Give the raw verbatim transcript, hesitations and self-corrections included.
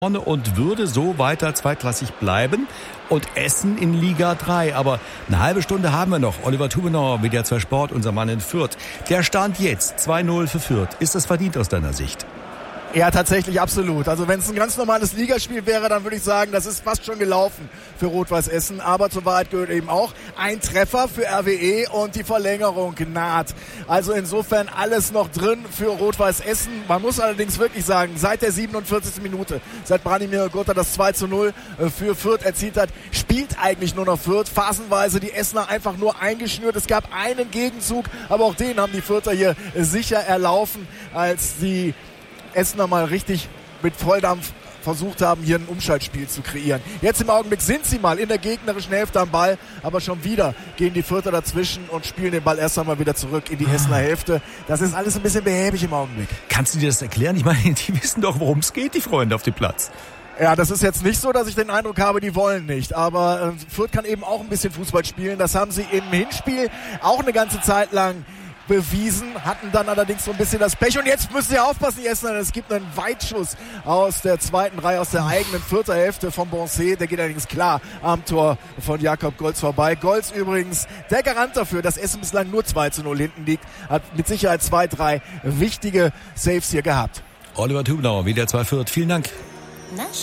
und würde so weiter zweitklassig bleiben und Essen in Liga drei. Aber eine halbe Stunde haben wir noch. Oliver Tubenauer, W D R zwei Sport, unser Mann in Fürth. Der Stand jetzt zwei null für Fürth. Ist das verdient aus deiner Sicht? Ja, tatsächlich absolut. Also wenn es ein ganz normales Ligaspiel wäre, dann würde ich sagen, das ist fast schon gelaufen für Rot-Weiß Essen. Aber zur Wahrheit gehört eben auch ein Treffer für R W E und die Verlängerung naht. Also insofern alles noch drin für Rot-Weiß Essen. Man muss allerdings wirklich sagen, seit der siebenundvierzigsten Minute, seit Branimir Gotha das zwei zu null für Fürth erzielt hat, spielt eigentlich nur noch Fürth. Phasenweise die Essener einfach nur eingeschnürt. Es gab einen Gegenzug, aber auch den haben die Fürther hier sicher erlaufen, als die Essener mal richtig mit Volldampf versucht haben, hier ein Umschaltspiel zu kreieren. Jetzt im Augenblick sind sie mal in der gegnerischen Hälfte am Ball, aber schon wieder gehen die Fürther dazwischen und spielen den Ball erst einmal wieder zurück in die Essener Hälfte. Das ist alles ein bisschen behäbig im Augenblick. Kannst du dir das erklären? Ich meine, die wissen doch, worum es geht, die Freunde auf dem Platz. Ja, das ist jetzt nicht so, dass ich den Eindruck habe, die wollen nicht. Aber äh, Fürth kann eben auch ein bisschen Fußball spielen. Das haben sie im Hinspiel auch eine ganze Zeit lang bewiesen, hatten dann allerdings so ein bisschen das Pech. Und jetzt müssen sie aufpassen, die Essener. Es gibt einen Weitschuss aus der zweiten Reihe, aus der eigenen vierten Hälfte von Bonset. Der geht allerdings klar am Tor von Jakob Golz vorbei. Golz übrigens der Garant dafür, dass Essen bislang nur zwei zu null hinten liegt. Hat mit Sicherheit zwei, drei wichtige Saves hier gehabt. Oliver Tubenauer, W D R zwei Fürth. Vielen Dank.